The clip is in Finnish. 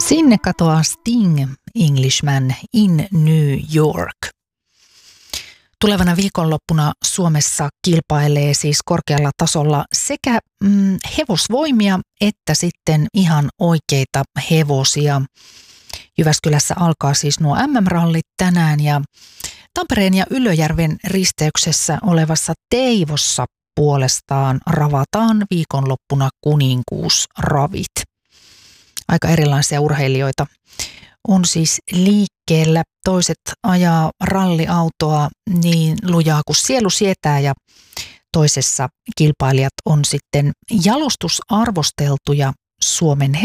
Sinne katoaa Sting, Englishman in New York. Tulevana viikonloppuna Suomessa kilpailee siis korkealla tasolla sekä hevosvoimia että sitten ihan oikeita hevosia. Jyväskylässä alkaa siis nuo MM-rallit tänään ja Tampereen ja Ylöjärven risteyksessä olevassa Teivossa puolestaan ravataan viikonloppuna kuninkuusravit. Aika erilaisia urheilijoita on siis liikkeellä. Toiset ajaa ralliautoa niin lujaa kuin sielu sietää ja toisessa kilpailijat on sitten jalostusarvosteltuja Suomen